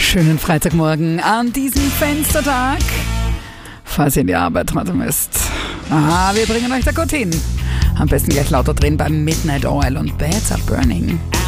Schönen Freitagmorgen an diesem Fenstertag, falls ihr in die Arbeit heute müsst. Wir bringen euch da gut hin. Am besten gleich lauter drehen beim Midnight Oil und Beds Are Burning.